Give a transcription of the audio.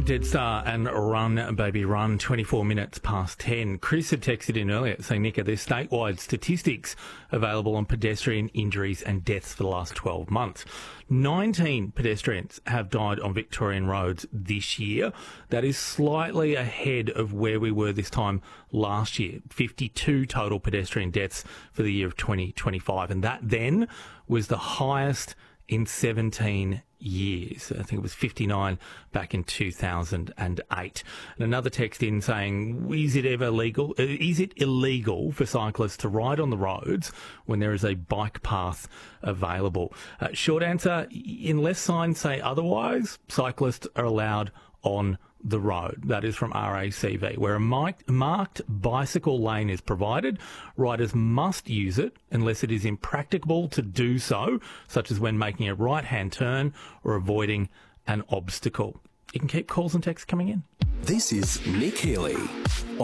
Dead Star and Run Baby Run, 24 minutes past 10. Chris had texted in earlier saying, Nick, there's statewide statistics available on pedestrian injuries and deaths for the last 12 months. 19 pedestrians have died on Victorian roads this year. That is slightly ahead of where we were this time last year. 52 total pedestrian deaths for the year of 2025. And that then was the highest in 17 years. I think it was 59 back in 2008. And another text in saying, is it illegal for cyclists to ride on the roads when there is a bike path available? Short answer, unless signs say otherwise, cyclists are allowed on the road. That is from RACV. Where a marked bicycle lane is provided, riders must use it unless it is impracticable to do so, such as when making a right-hand turn or avoiding an obstacle. You can keep calls and texts coming in. This is Nick Healy